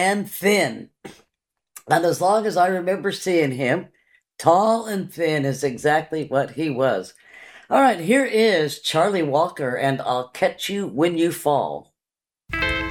and thin. And as long as I remember seeing him, tall and thin is exactly what he was. All right, here is Charlie Walker, and I'll catch you when you fall.